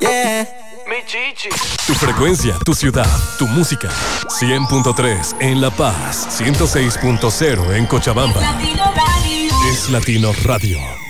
Yeah. Mi chichi. Tu frecuencia, tu ciudad, tu música. 100.3 en La Paz, 106.0 en Cochabamba. Es Latino Radio.